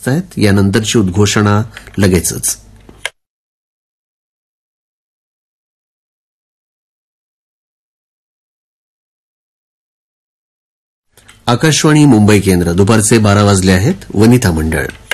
वाजतायत. यानंतरची उद्घोषणा लगेचच. आकाशवाणी मुंबई केंद्र. दुपारचे 12 वाजले आहेत. वनिता मंडळ.